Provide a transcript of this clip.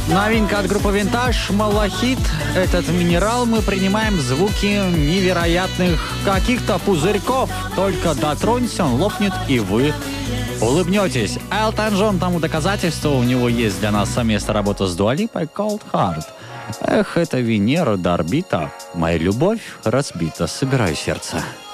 Новинка от группы «Винтаж», «Малахит». Этот минерал мы принимаем звуки невероятных каких-то пузырьков. Только дотронься, он лопнет, и вы улыбнетесь. Элтон Джон тому доказательство. У него есть для нас совместная работа с Дуа Липой «Cold Heart». Эх, это Венера до орбита. Моя любовь разбита. Собираю сердце.